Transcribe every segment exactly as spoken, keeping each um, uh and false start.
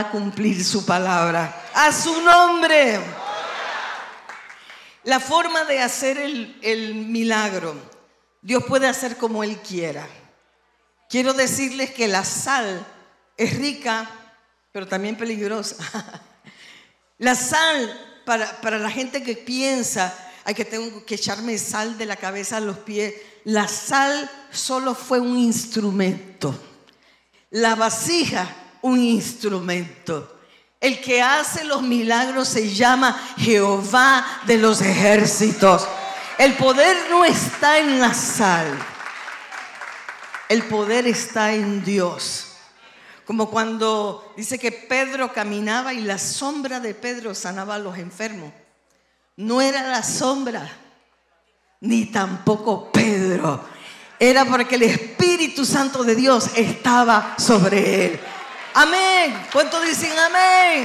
a cumplir su palabra. A su nombre. La forma de hacer el, el milagro, Dios puede hacer como Él quiera. Quiero decirles que la sal es rica, pero también peligrosa. La sal, para, para la gente que piensa, hay que tengo que echarme sal de la cabeza a los pies. La sal solo fue un instrumento. La vasija, un instrumento. El que hace los milagros se llama Jehová de los ejércitos. El poder no está en la sal. El poder está en Dios. Como cuando dice que Pedro caminaba y la sombra de Pedro sanaba a los enfermos. No era la sombra, ni tampoco Pedro. Era porque el Espíritu Santo de Dios estaba sobre él. Amén. ¿Cuántos dicen amén?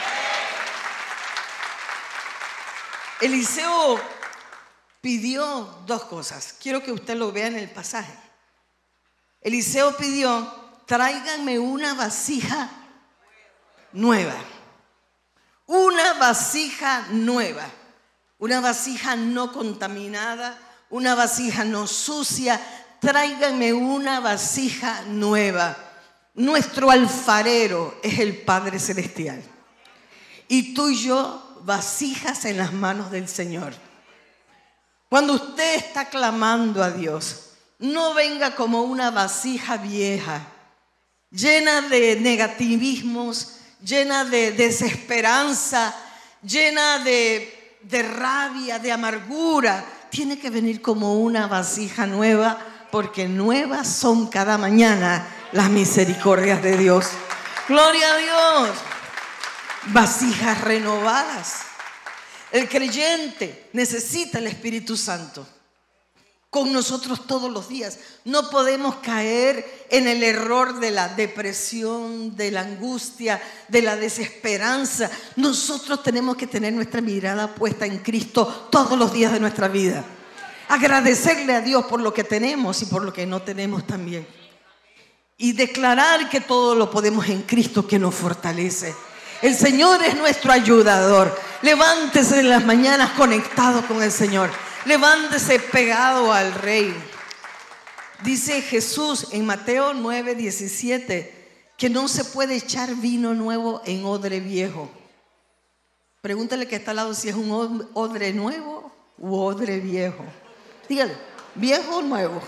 Eliseo pidió dos cosas. Quiero que usted lo vea en el pasaje. Eliseo pidió: tráiganme una vasija nueva. Una vasija nueva. Una vasija no contaminada. Una vasija no sucia. Tráiganme una vasija nueva. Nuestro alfarero es el Padre Celestial. Y tú y yo, vasijas en las manos del Señor. Cuando usted está clamando a Dios, no venga como una vasija vieja, llena de negativismos, llena de desesperanza, llena de, de rabia, de amargura. Tiene que venir como una vasija nueva, porque nuevas son cada mañana las misericordias de Dios. Gloria a Dios. Vasijas renovadas. El creyente necesita el Espíritu Santo con nosotros todos los días. No podemos caer en el error de la depresión, de la angustia, de la desesperanza. Nosotros tenemos que tener nuestra mirada puesta en Cristo todos los días de nuestra vida. Agradecerle a Dios por lo que tenemos y por lo que no tenemos también. Y declarar que todo lo podemos en Cristo que nos fortalece. El Señor es nuestro ayudador. Levántese en las mañanas conectado con el Señor. Levántese pegado al Rey. Dice Jesús en Mateo nueve diecisiete que no se puede echar vino nuevo en odre viejo. Pregúntale que está al lado si es un odre nuevo u odre viejo. Dígale, ¿viejo o nuevo?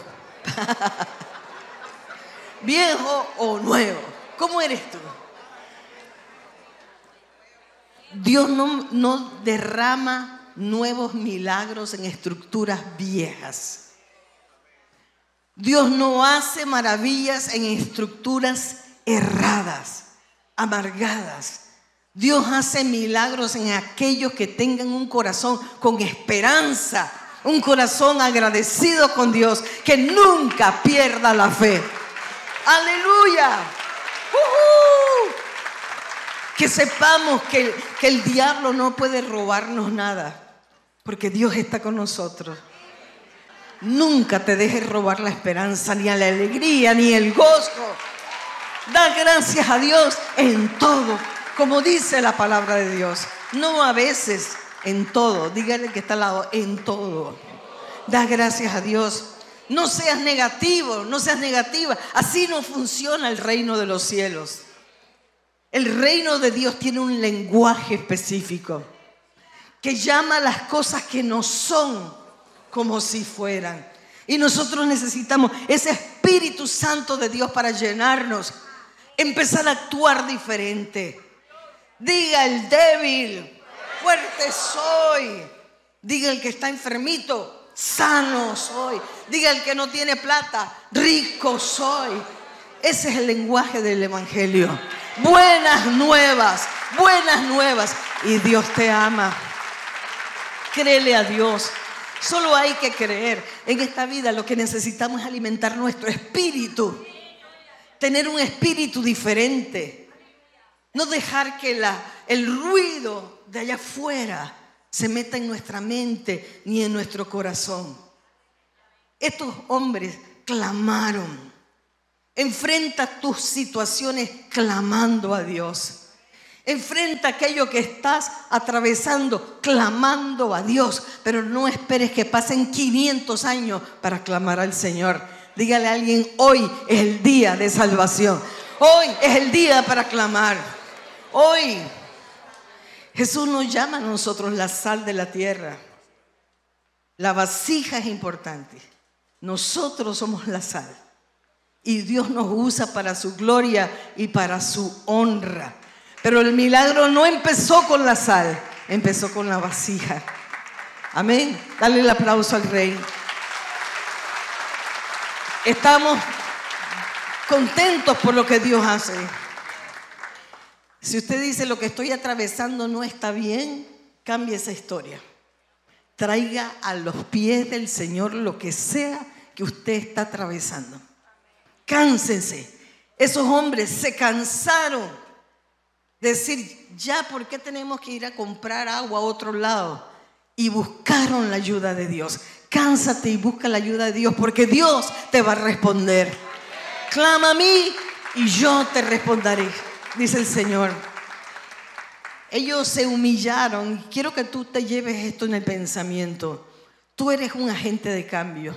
¿Viejo o nuevo? ¿Cómo eres tú? Dios no, no derrama nuevos milagros en estructuras viejas. Dios no hace maravillas en estructuras erradas, amargadas. Dios hace milagros en aquellos que tengan un corazón con esperanza, un corazón agradecido con Dios, que nunca pierda la fe. ¡Aleluya! ¡Uh-huh! Que sepamos que, que el diablo no puede robarnos nada, porque Dios está con nosotros. Nunca te dejes robar la esperanza, ni la alegría, ni el gozo. Da gracias a Dios en todo, como dice la palabra de Dios. No a veces, en todo. Dígale que está al lado, en todo. Da gracias a Dios. No seas negativo, no seas negativa. Así no funciona el reino de los cielos. El reino de Dios tiene un lenguaje específico que llama a las cosas que no son como si fueran. Y nosotros necesitamos ese Espíritu Santo de Dios para llenarnos, empezar a actuar diferente. Diga el débil, fuerte soy. Diga el que está enfermito, sano soy. Diga el que no tiene plata, rico soy. Ese es el lenguaje del evangelio. Buenas nuevas, buenas nuevas. Y Dios te ama. Créele a Dios. Solo hay que creer. En esta vida lo que necesitamos es alimentar nuestro espíritu. Tener un espíritu diferente. No dejar que la, el ruido de allá afuera se meta en nuestra mente ni en nuestro corazón. Estos hombres clamaron. Enfrenta tus situaciones clamando a Dios. Enfrenta aquello que estás atravesando, clamando a Dios. Pero no esperes que pasen quinientos años para clamar al Señor. Dígale a alguien, hoy es el día de salvación. Hoy es el día para clamar. Hoy Jesús nos llama a nosotros la sal de la tierra. La vasija es importante. Nosotros somos la sal. Y Dios nos usa para su gloria y para su honra. Pero el milagro no empezó con la sal, empezó con la vasija. Amén. Dale el aplauso al Rey. Estamos contentos por lo que Dios hace. Si usted dice lo que estoy atravesando no está bien, cambie esa historia. Traiga a los pies del Señor lo que sea que usted está atravesando. Cánsense. Esos hombres se cansaron. Decir, ya, ¿por qué tenemos que ir a comprar agua a otro lado? Y buscaron la ayuda de Dios. Cánsate y busca la ayuda de Dios, porque Dios te va a responder. Clama a mí y yo te responderé, dice el Señor. Ellos se humillaron. Quiero que tú te lleves esto en el pensamiento. Tú eres un agente de cambio.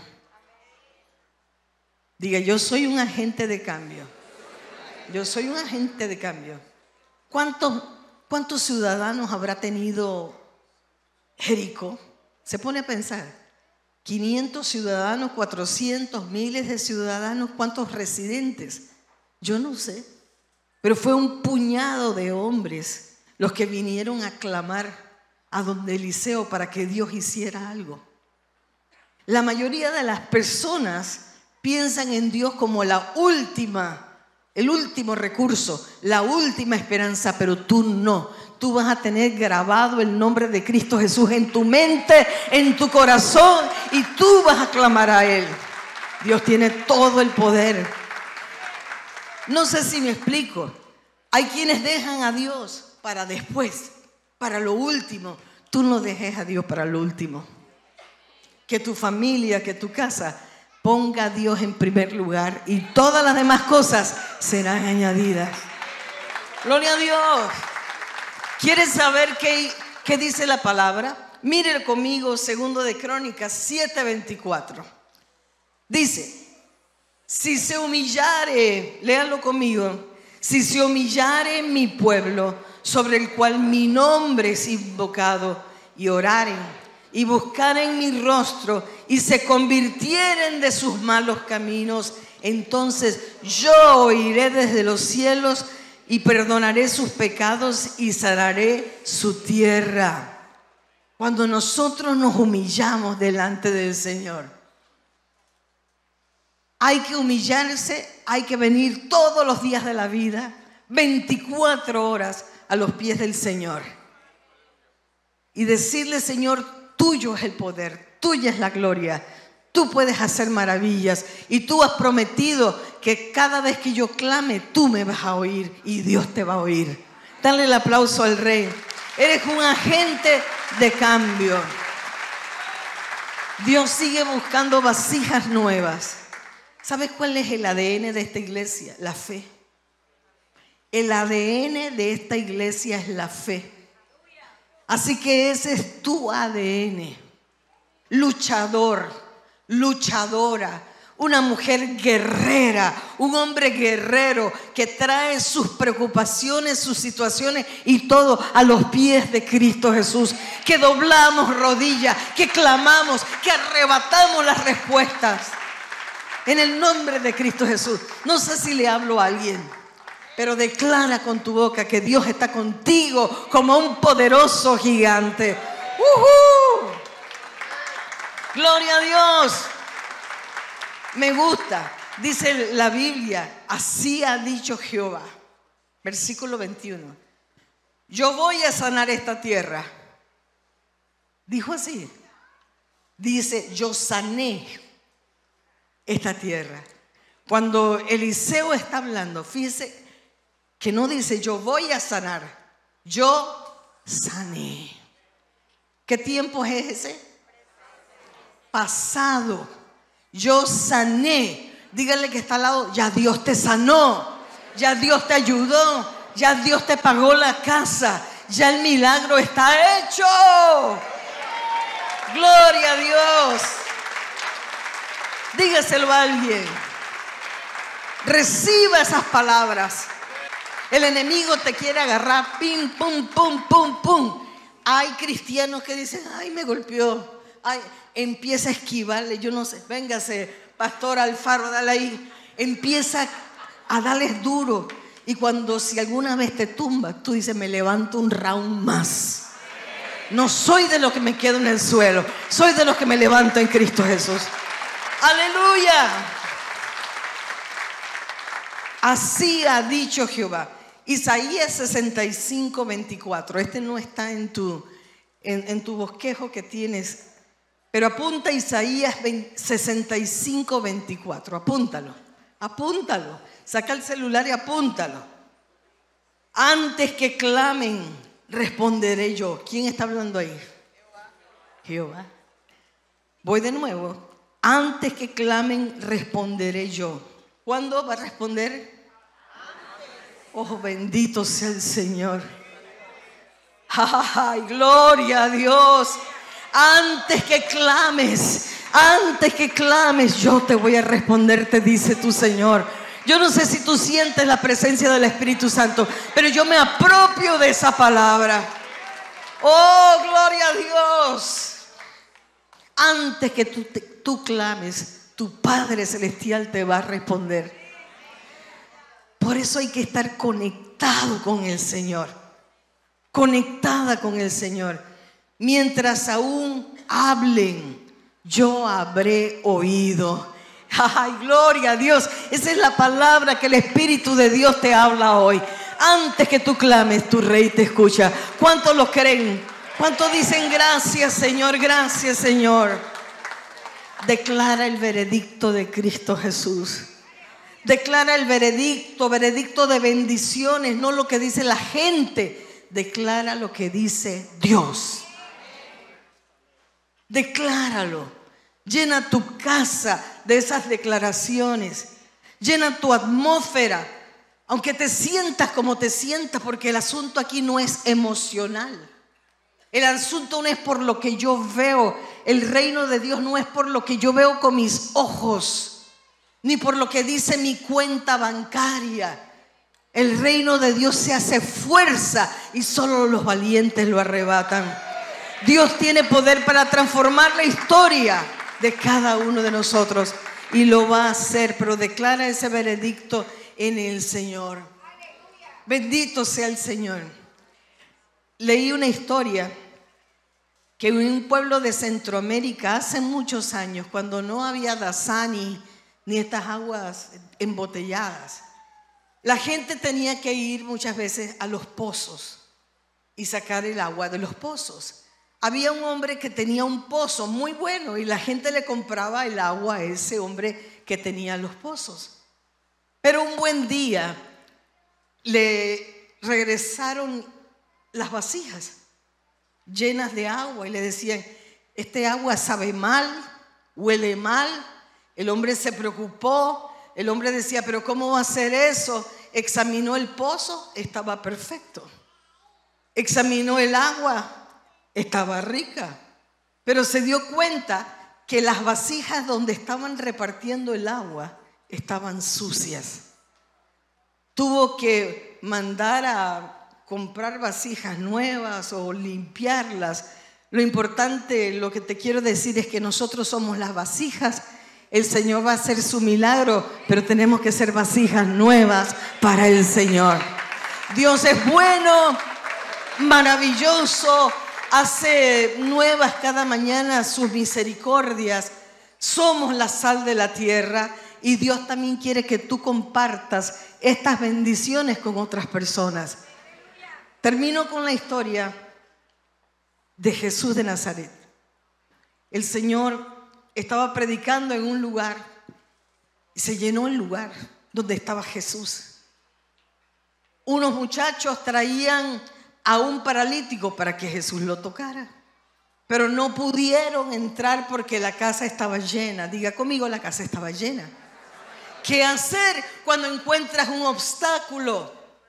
Diga, yo soy un agente de cambio. Yo soy un agente de cambio. ¿Cuántos, cuántos ciudadanos habrá tenido Jericó? Se pone a pensar. quinientos ciudadanos, cuatrocientos, miles de ciudadanos. ¿Cuántos residentes? Yo no sé. Pero fue un puñado de hombres los que vinieron a clamar a donde Eliseo para que Dios hiciera algo. La mayoría de las personas piensan en Dios como la última El último recurso, la última esperanza, pero tú no. Tú vas a tener grabado el nombre de Cristo Jesús en tu mente, en tu corazón, y tú vas a clamar a Él. Dios tiene todo el poder. No sé si me explico. Hay quienes dejan a Dios para después, para lo último. Tú no dejes a Dios para lo último. Que tu familia, que tu casa ponga a Dios en primer lugar y todas las demás cosas serán añadidas. Gloria a Dios. ¿Quieres saber qué, qué dice la palabra? Mire conmigo, segundo de Crónicas siete veinticuatro. Dice, si se humillare, léalo conmigo, si se humillare mi pueblo, sobre el cual mi nombre es invocado, y oraren y buscaren mi rostro y se convirtieren de sus malos caminos, entonces yo oiré desde los cielos y perdonaré sus pecados y sanaré su tierra. Cuando nosotros nos humillamos delante del Señor, hay que humillarse, hay que venir todos los días de la vida, veinticuatro horas a los pies del Señor y decirle, Señor, tuyo es el poder, tuya es la gloria, tú puedes hacer maravillas y tú has prometido que cada vez que yo clame, tú me vas a oír y Dios te va a oír. Dale el aplauso al Rey. Eres un agente de cambio. Dios sigue buscando vasijas nuevas. ¿Sabes cuál es el A D N de esta iglesia? La fe. El A D N de esta iglesia es la fe. Así que ese es tu A D N. Luchador, luchadora, una mujer guerrera, un hombre guerrero que trae sus preocupaciones, sus situaciones y todo a los pies de Cristo Jesús. Que doblamos rodillas, que clamamos, que arrebatamos las respuestas en el nombre de Cristo Jesús. No sé si le hablo a alguien, pero declara con tu boca que Dios está contigo como un poderoso gigante. ¡Uh-huh! ¡Gloria a Dios! Me gusta, dice la Biblia, así ha dicho Jehová. Versículo veintiuno. Yo voy a sanar esta tierra. Dijo así. Dice, yo sané esta tierra. Cuando Eliseo está hablando, fíjese que no dice yo voy a sanar, yo sané. ¿Qué tiempo es ese? Pasado. Yo sané. Dígale que está al lado, ya Dios te sanó, ya Dios te ayudó, Ya Dios te pagó la casa. Ya el milagro está hecho. Gloria a Dios. Dígaselo a alguien. Reciba esas palabras. El enemigo te quiere agarrar. Pim, pum, pum, pum, pum. Hay cristianos que dicen, ay, me golpeó. Ay, empieza a esquivarle. Yo no sé. Véngase, pastor Alfaro, dale ahí. Empieza a darles duro. Y cuando si alguna vez te tumba, tú dices, me levanto un round más. No soy de los que me quedo en el suelo. Soy de los que me levanto en Cristo Jesús. Aleluya. Así ha dicho Jehová. Isaías sesenta y cinco, veinticuatro. Este no está en tu, en, en tu bosquejo que tienes. Pero apunta Isaías sesenta y cinco, veinticuatro. Apúntalo. Apúntalo. Saca el celular y apúntalo. Antes que clamen, responderé yo. ¿Quién está hablando ahí? Jehová. Voy de nuevo. Antes que clamen, responderé yo. ¿Cuándo va a responder? Oh, bendito sea el Señor. Ay, gloria a Dios. Antes que clames, antes que clames, yo te voy a responder, te dice tu Señor. Yo no sé si tú sientes la presencia del Espíritu Santo, pero yo me apropio de esa palabra. Oh, gloria a Dios. Antes que tú, te, tú clames, tu Padre Celestial te va a responder. Por eso hay que estar conectado con el Señor. Conectada con el Señor. Mientras aún hablen, yo habré oído. Ay, gloria a Dios. Esa es la palabra que el Espíritu de Dios te habla hoy. Antes que tú clames, tu Rey te escucha. ¿Cuántos lo creen? ¿Cuántos dicen gracias, Señor? Gracias, Señor. Declara el veredicto de Cristo Jesús. Declara el veredicto, veredicto de bendiciones, no lo que dice la gente. Declara lo que dice Dios. Decláralo. Llena tu casa de esas declaraciones. Llena tu atmósfera. Aunque te sientas como te sientas, porque el asunto aquí no es emocional. El asunto no es por lo que yo veo. El reino de Dios no es por lo que yo veo con mis ojos, ni por lo que dice mi cuenta bancaria. El reino de Dios se hace fuerza y solo los valientes lo arrebatan. Dios tiene poder para transformar la historia de cada uno de nosotros y lo va a hacer, pero declara ese veredicto en el Señor. Bendito sea el Señor. Leí una historia que en un pueblo de Centroamérica hace muchos años, cuando no había Dasani ni estas aguas embotelladas, la gente tenía que ir muchas veces a los pozos y sacar el agua de los pozos. Había un hombre que tenía un pozo muy bueno y la gente le compraba el agua a ese hombre que tenía los pozos. Pero un buen día le regresaron las vasijas llenas de agua y le decían, este agua sabe mal, huele mal. El hombre se preocupó, el hombre decía, pero ¿cómo va a ser eso? Examinó el pozo, estaba perfecto. Examinó el agua, estaba rica. Pero se dio cuenta que las vasijas donde estaban repartiendo el agua estaban sucias. Tuvo que mandar a comprar vasijas nuevas o limpiarlas. Lo importante, lo que te quiero decir es que nosotros somos las vasijas. El Señor va a hacer su milagro, pero tenemos que ser vasijas nuevas para el Señor. Dios es bueno, maravilloso, hace nuevas cada mañana sus misericordias. Somos la sal de la tierra y Dios también quiere que tú compartas estas bendiciones con otras personas. Termino con la historia de Jesús de Nazaret. El Señor estaba predicando en un lugar y se llenó el lugar donde estaba Jesús. Unos muchachos traían a un paralítico para que Jesús lo tocara, pero no pudieron entrar porque la casa estaba llena. Diga conmigo, la casa estaba llena. ¿Qué hacer cuando encuentras un obstáculo?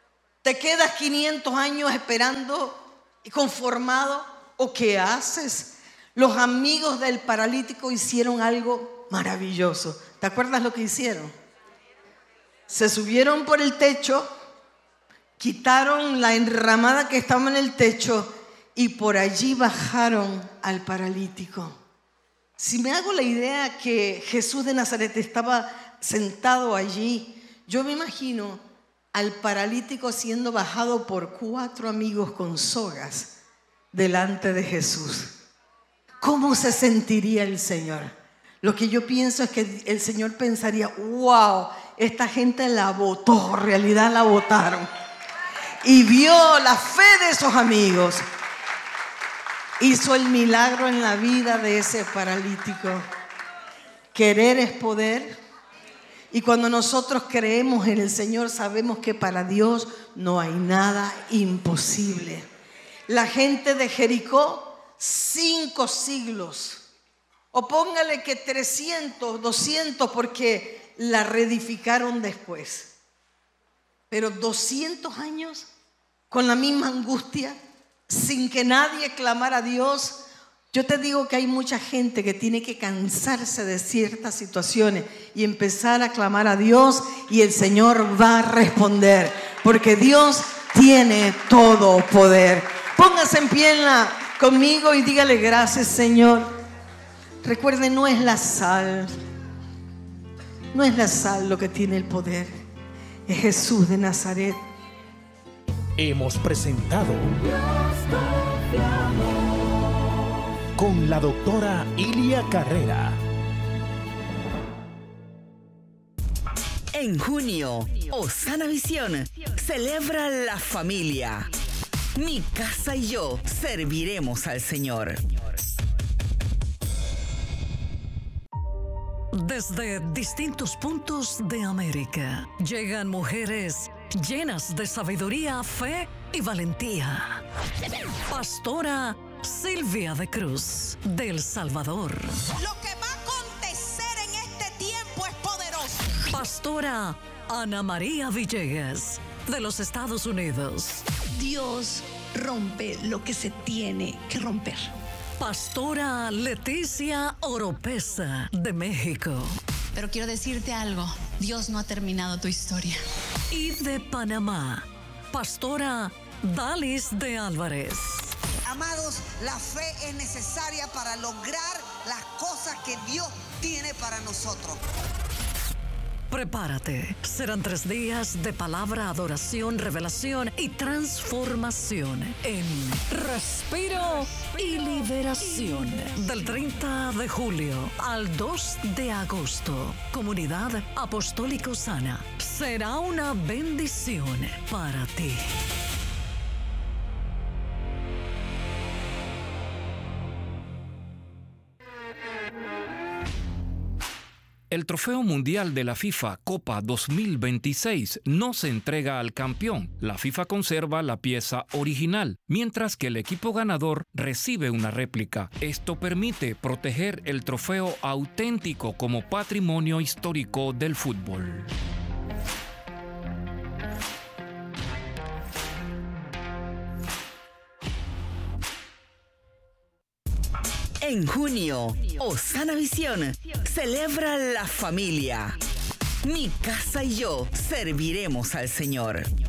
¿Te quedas quinientos años esperando y conformado? ¿O qué haces? Los amigos del paralítico hicieron algo maravilloso. ¿Te acuerdas lo que hicieron? Se subieron por el techo, quitaron la enramada que estaba en el techo y por allí bajaron al paralítico. Si me hago la idea que Jesús de Nazaret estaba sentado allí, yo me imagino al paralítico siendo bajado por cuatro amigos con sogas delante de Jesús. ¿Cómo se sentiría el Señor? Lo que yo pienso es que el Señor pensaría, wow, esta gente la votó, en realidad la votaron. Y vio la fe de esos amigos. Hizo el milagro en la vida de ese paralítico. Querer es poder. Y cuando nosotros creemos en el Señor, sabemos que para Dios no hay nada imposible. La gente de Jericó, cinco siglos. O póngale que trescientos, doscientos, porque la reedificaron después. Pero doscientos años con la misma angustia, sin que nadie clamara a Dios. Yo te digo que hay mucha gente que tiene que cansarse de ciertas situaciones y empezar a clamar a Dios, y el Señor va a responder, porque Dios tiene todo poder. Póngase en pie en la, conmigo y dígale gracias, Señor. Recuerde, no es la sal, no es la sal lo que tiene el poder, es Jesús de Nazaret. Hemos presentado con la doctora Ilia Carrera. En junio, Osana Visión celebra la familia. Mi casa y yo serviremos al Señor. Desde distintos puntos de América llegan mujeres llenas de sabiduría, fe y valentía. Pastora Silvia de Cruz, de El Salvador. Lo que va a acontecer en este tiempo es poderoso. Pastora Ana María Villegas, de los Estados Unidos. Dios rompe lo que se tiene que romper. Pastora Leticia Oropesa, de México. Pero quiero decirte algo, Dios no ha terminado tu historia. Y de Panamá, Pastora Dalis de Álvarez. Amados, la fe es necesaria para lograr las cosas que Dios tiene para nosotros. Prepárate, serán tres días de palabra, adoración, revelación y transformación en Respiro y Liberación. Del treinta de julio al dos de agosto, Comunidad Apostólica Osana. Será una bendición para ti. El Trofeo Mundial de la FIFA Copa dos mil veintiséis no se entrega al campeón. La FIFA conserva la pieza original, mientras que el equipo ganador recibe una réplica. Esto permite proteger el trofeo auténtico como patrimonio histórico del fútbol. En junio, Osana Visión celebra la familia. Mi casa y yo serviremos al Señor.